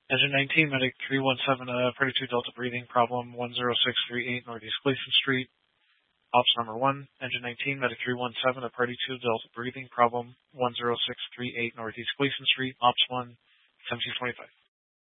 Engine 19, Medic 317, Party 2 Delta breathing problem 10638 Northeast Gleason Street. Ops number 1, Engine 19, Medic 317, Party 2 Delta breathing problem 10638 Northeast Gleason Street. Ops 1, 1725.